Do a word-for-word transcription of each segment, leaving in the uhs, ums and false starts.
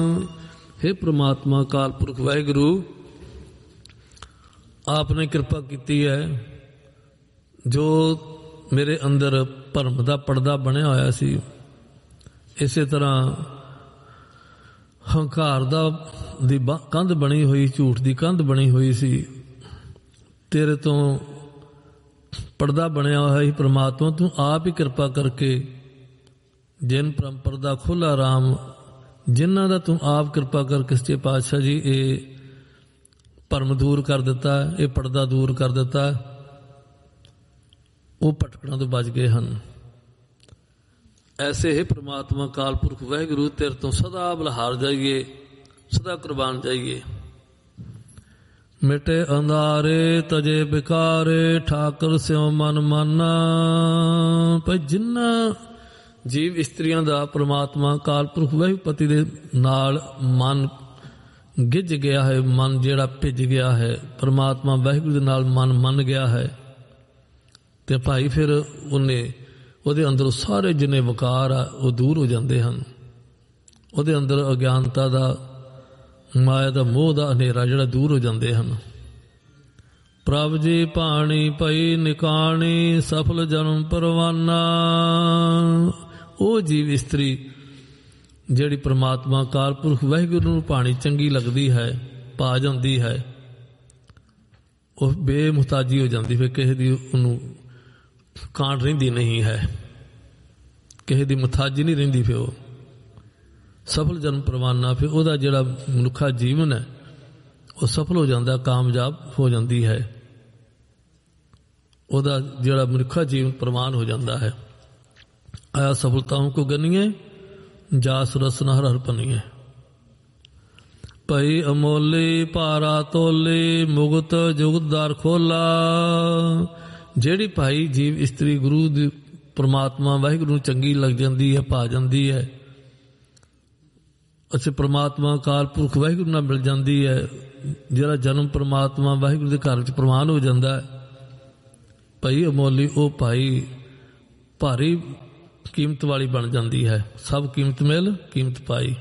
हे परमात्मा अकाल पुरख वाहिगुरु, आपने कृपा की है जो मेरे अंदर भरम का पड़दा बनया होया सी, इसे तरह हंकार दा दी कंध बनी हुई, झूठ की कंध बनी हुई सी, तेरे तो पड़दा बनया हुआ ही परमात्मा, तू आप ही कृपा करके जिन परम पर्दा खोला राम, जिन्हों का तू आप कृपा करके सच्चे पातशाह जी ये भरम दूर कर दिता, ये पर्दा दूर कर दिता, वो भटकना तो बच गए हैं। ऐसे ही परमात्मा काल पुरख वाहिगुरु तेरे तो सदा बलहार जाइए, सदा कुर्बान जाइए। मिटे अंधारे तजे बिकारे, ठाकर स्यों मन माना। पर जिन्ना जीव इस्त्रियां दा परमात्मा काल पुरख वाहिपति दे नाल मन गिज गया है, मन जेड़ा भिज गया है, परमात्मा वाहिगुरु दे नाल मन मन गया है, ते भाई फिर उन्हें ਉਹਦੇ अंदर सारे जिन्ने वकार आ वो दूर हो जाते हैं। ਉਹਦੇ अंदर अज्ञानता का माया का मोह का हनेरा जिहड़ा दूर हो जाते हैं। प्रभ जी पाणी पई निकाणी, सफल जन्म परवाना। वो जीव इस्त्री जिहड़ी परमात्मा काल पुरख वाहिगुरू नूं पाणी चंगी लगती है, पा जाती है, वो बेमुहताजी हो जाती, फिर किसी की उन्होंने कांट रहिंदी नहीं है, किसी की मुथाजी नहीं रहिंदी, फिर वो सफल जन्म परवाना। फिर वह जिहड़ा मनुखा जीवन है वो सफल हो जाता, कामयाब हो जाती है, वह जिहड़ा मनुखा जीवन प्रवान हो जाता है। आया सफलताओं को गनिए, जास रसना हर हर पनिए। पई अमोली पारा तोली, मुगत जुगत दार खोला। ਜਿਹੜੀ भाई जीव इस्त्री गुरु दी परमात्मा वाहिगुरू चंगी लग जाती है, पा जाती है, अच्छे परमात्मा काल पुरख वाहिगुरू नाल मिल जाती है, जरा जन्म परमात्मा वाहिगुरू के घर च प्रवान हो जाता है। भाई अमोली वो भाई भारी कीमत वाली बन जाती है, सब कीमत मिल कीमत पाई।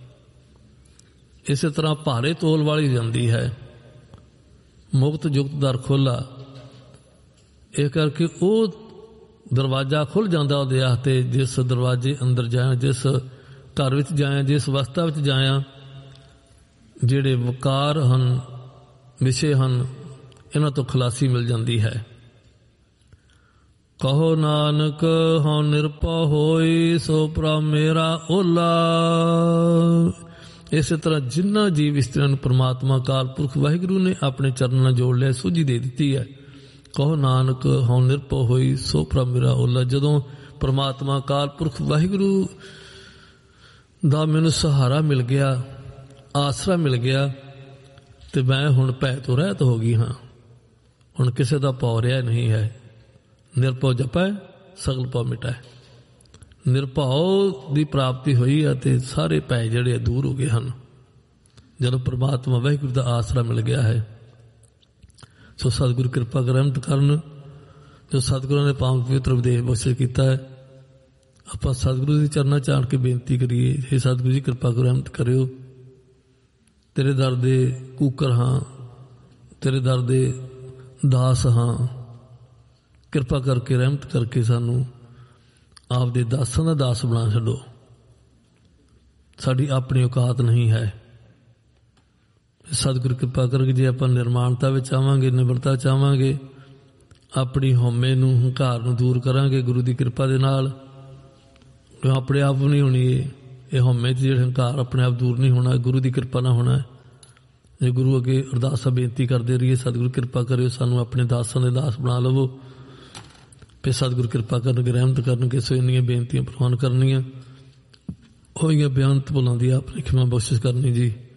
इस तरह भारे तोल वाली जाती है, मुक्त जुगत दर खोला। इस करके वो दरवाजा खुल जाता वो आस्ते, जिस दरवाजे अंदर जाए, जिस घर विच जाए, जिस अवस्था विच जाया, जिहड़े वकार हन, विषय हन, इन्हां तो खलासी मिल जाती है। कहो नानक हौ निरपौ होई, सो प्रभ मेरा ओला। इस तरह जिन्ना जीव इस्त्रियां परमात्मा काल पुरख वाहिगुरू ने अपने चरणों जोड़ लिया, सूझी दे दी है। कहो नानक हौ निरपौ होई, सो प्रभ मेरा ओला। जदों परमात्मा काल पुरख वाहिगुरू दा मैनू सहारा मिल गया, आसरा मिल गया, तो मैं हुण भै तो रहत हो गई हाँ, हुण किसी का भौ रहा नहीं है। निरभौ जपै सगल भौ मिटाए। निरभौ की प्राप्ति हुई है तो सारे भै जिहड़े दूर हो गए हैं, जदों परमात्मा वाहिगुरू का आसरा मिल गया है। सो सतगुरु कृपा रहमत करन, जो सतगुरु ने पावन पवित्र उपदेश बख्शिश किया है, आप सतगुरु की चरणा चाण के बेनती करिए, हे सतगुरु जी कृपा रहमत करियो। तेरे दर दे कूकर हाँ, तेरे दर दे दास हाँ, कृपा करके रहमत करके सानू आप दे दासां दा दास बना छड्डो। साडी अपनी औकात नहीं है। सतगुरु कृपा करके जे आपां निर्माणता विच आवांगे, निबरता चाहांगे, अपनी हौमे नूं हंकार नूं दूर करांगे गुरु की कृपा दे नाल। अपने आप नहीं होनी ये हौमे च जिहड़ा हंकार अपने आप दूर नहीं होना, गुरु की कृपा ना होना। जे गुरु अगे अरदास बेनती करते रहिए, सतगुरु कृपा करियो सानू अपने दासां दे दास बना लवो। फिर सतगुरु कृपा करनगे, रहमत करनगे। सो इन्नियां बेनतियां प्रवान करनियां होईयां बेअंत भुलां दी आपने खिमा बख्शिश करनी जी।